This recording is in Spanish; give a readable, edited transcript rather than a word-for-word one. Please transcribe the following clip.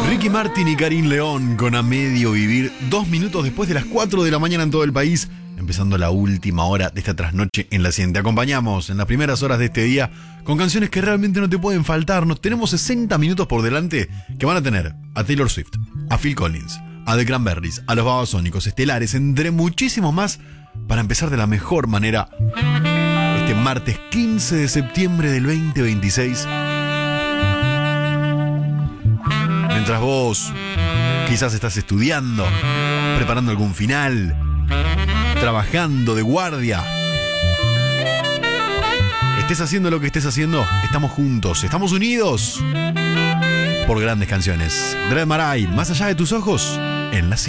Ricky Martin y Karin León con A Medio Vivir, 2 minutos después de las 4 de la mañana en todo el país, empezando la última hora de esta trasnoche en la 100. Te acompañamos en las primeras horas de este día con canciones que realmente no te pueden faltar. Tenemos 60 minutos por delante que van a tener a Taylor Swift, a Phil Collins, a The Cranberries, a los Babasónicos, Estelares, entre muchísimos más, para empezar de la mejor manera este martes 15 de septiembre del 2026. Mientras vos quizás estás estudiando, preparando algún final, trabajando de guardia, estés haciendo lo que estés haciendo, estamos juntos, estamos unidos por grandes canciones. Dread Marai, Más allá de tus ojos, en la 100.